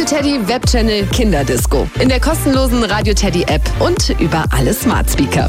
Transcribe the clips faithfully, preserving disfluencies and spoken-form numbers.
Radio Teddy Webchannel Kinderdisco. In der kostenlosen Radio Teddy App und über alle Smart Speaker.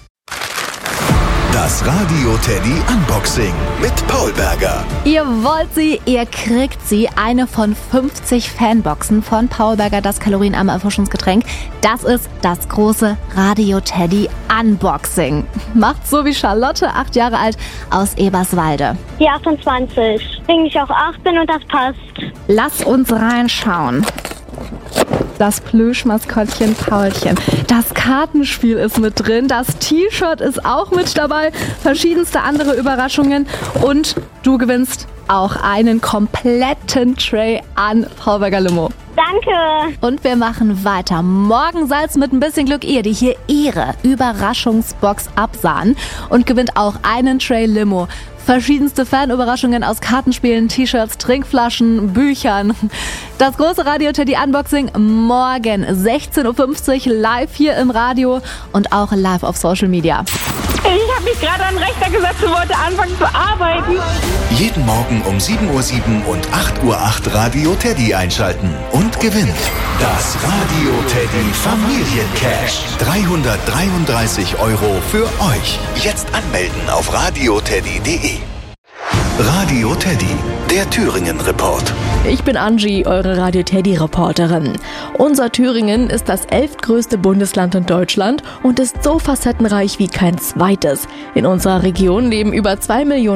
Das Radio Teddy Unboxing mit Paul Berger. Ihr wollt sie, ihr kriegt sie. Eine von fünfzig Fanboxen von Paul Berger, das kalorienarme Erfrischungsgetränk. Das ist das große Radio Teddy Unboxing. Macht so wie Charlotte, acht Jahre alt, aus Eberswalde. Die achtundzwanzig. Wenn ich auch acht bin und das passt. Lass uns reinschauen. Das Plüschmaskottchen Paulchen. Das Kartenspiel ist mit drin. Das T-Shirt ist auch mit dabei. Verschiedenste andere Überraschungen. Und du gewinnst auch einen kompletten Tray an Paul Berger Limo. Danke. Und wir machen weiter. Morgen seid's mit ein bisschen Glück ihr, die hier ihre Überraschungsbox absahen und gewinnt auch einen Tray Limo. Verschiedenste Fanüberraschungen aus Kartenspielen, T-Shirts, Trinkflaschen, Büchern. Das große Radio Teddy Unboxing morgen sechzehn Uhr fünfzig live hier im Radio und auch live auf Social Media. Ich habe mich gerade an den Rechner gesetzt und wollte anfangen zu arbeiten. Jeden Morgen um sieben Uhr sieben und acht Uhr acht Radio Teddy einschalten und gewinnt das Radio Teddy Familiencash. dreihundertdreiunddreißig Euro für euch. Jetzt anmelden auf radioteddy punkt de. Radio Teddy, der Thüringen-Report. Ich bin Angie, eure Radio Teddy-Reporterin. Unser Thüringen ist das elftgrößte Bundesland in Deutschland und ist so facettenreich wie kein zweites. In unserer Region leben über zwei Millionen